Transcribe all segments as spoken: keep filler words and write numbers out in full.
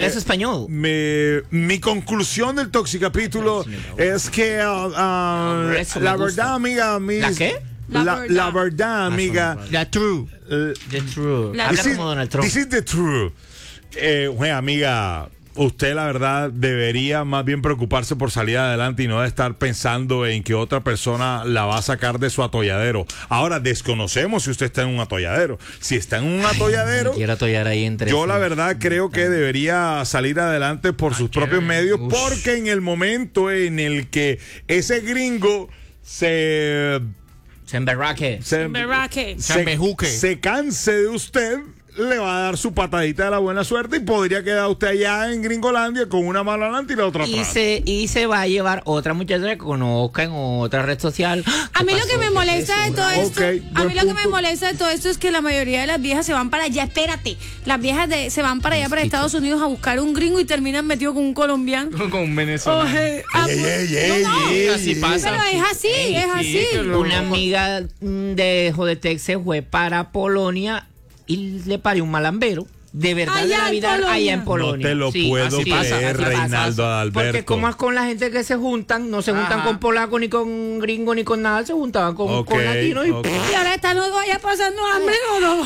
es español. Mi, mi conclusión del toxicapítulo es que uh, uh, la verdad, amiga, mis, ¿La qué? La, la, verdad. la verdad, amiga. La true. Uh, the true. La Habla como Donald Trump. This is the true. Eh, bueno, amiga, usted la verdad debería más bien preocuparse por salir adelante y no de estar pensando en que otra persona la va a sacar de su atolladero. Ahora, desconocemos si usted está en un atolladero. Si está en un Ay, atolladero, quiero atollar ahí entre yo la verdad creo que debería salir adelante por sus propios medios, Ush. porque en el momento en el que ese gringo se... Se emberraque. Se, emberraque. Se, se, se canse de usted, le va a dar su patadita de la buena suerte y podría quedar usted allá en Gringolandia con una mano adelante y la otra atrás. Y se, y se va a llevar otra muchacha que conozca en otra red social. A mí lo que me molesta de todo esto, okay, a mí lo que me molesta de todo esto es que la mayoría de las viejas se van para allá, espérate, las viejas de, se van para allá, para Estados Unidos a buscar un gringo y terminan metidos con un colombiano. Con un venezolano. Oye, ah, ey, ey, ey, no, no. ey, así pasa. Pero es así, ey, es así. Sí, una amiga de Jodetec se fue para Polonia y le parió un malambero. De verdad, allá de la vida, en allá en Polonia. No te lo sí, puedo así creer, pasa, Reinaldo Adalberto. Porque como es con la gente que se juntan, no se juntan Ajá. con polacos, ni con gringos, ni con nada, se juntaban con, okay, con latinos. Y, okay. y ahora están luego allá pasando hambre, ¿o no?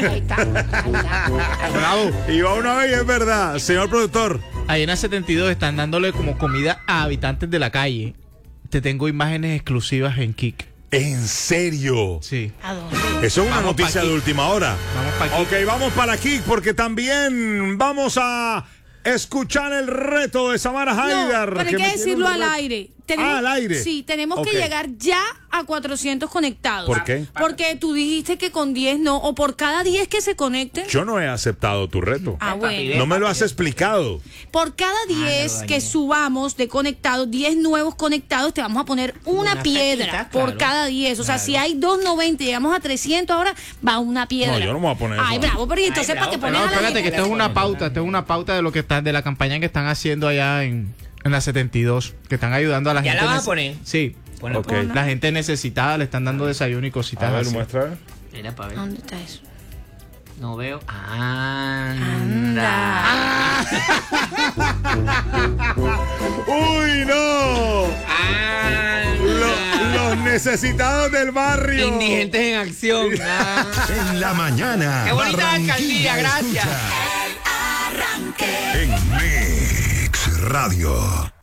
Bravo. Y va una vez, es verdad. Señor productor. Ahí en la setenta y dos están dándole como comida a habitantes de la calle. Te tengo imágenes exclusivas en Kik. ¿En serio? Sí. ¿A dónde? Eso es una vamos noticia de última hora. Vamos para aquí. Ok, vamos para aquí porque también vamos a escuchar el reto de Samara Haidar. No, pero hay que, que decirlo al aire. Tenemos, ah, al aire. Sí, tenemos okay. que llegar ya a cuatrocientos conectados. ¿Por qué? Porque tú dijiste que con diez no, o por cada diez que se conecten. Yo no he aceptado tu reto. Ah, bueno. No me lo has explicado. Por cada diez que subamos de conectados, diez nuevos conectados, te vamos a poner una, una piedra taquita, por claro. cada diez. O sea, claro. si hay doscientos noventa y llegamos a trescientos ahora, va una piedra. No, yo no me voy a poner Ay, eso. bravo, pero entonces para que pones No, a la espérate, que esto es una pauta, esto es una pauta de lo que están, de la campaña que están haciendo allá en... En la setenta y dos, que están ayudando a la ¿Ya gente. ¿Ya la vas a poner? Sí. Bueno, okay. La gente necesitada, le están dando desayuno y cositas. A ver, así. muestra. Mira, para ver. ¿Dónde está eso? No veo. Anda. Anda. ¡Uy, no! Lo, los necesitados del barrio. Indigentes en acción. Ah. En la mañana. Qué bonita alcaldía, gracias. El arranque. En Mix Radio.